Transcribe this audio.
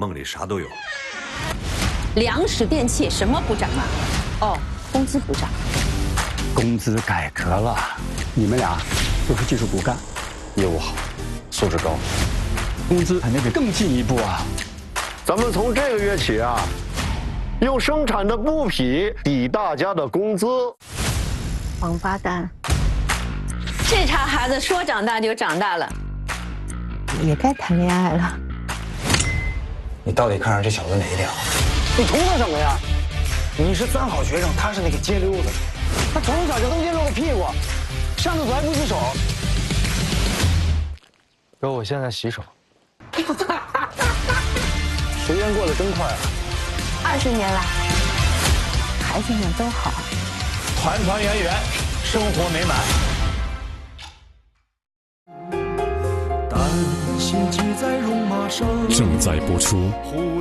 梦里啥都有。 粮食电器什么不涨啊？哦，工资不涨。 工资改革了，你们俩都是技术骨干， 业务好，素质高， 工资肯定得更进一步啊！ 咱们从这个月起啊，用生产的布匹抵大家的工资。 王八蛋！这茬孩子说长大就长大了，也该谈恋爱了。 你到底看上这小子哪一点了？ 你图他什么呀？ 你是三好学生，他是那个街溜子。 他从小就登街露个屁股，上厕所还不洗手。 哥，我现在洗手。时间过得真快啊 20年来，孩子们都好， 团团圆圆，生活美满。 担心系在戎马上， 正在播出。